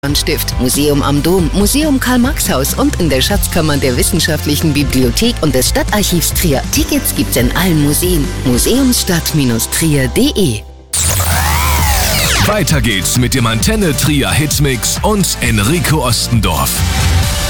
Stift, Museum am Dom, Museum Karl-Marx-Haus und in der Schatzkammer der Wissenschaftlichen Bibliothek und des Stadtarchivs Trier. Tickets gibt's in allen Museen. Museumsstadt-trier.de. Weiter geht's mit dem Antenne Trier Hitmix und Enrico Ostendorf.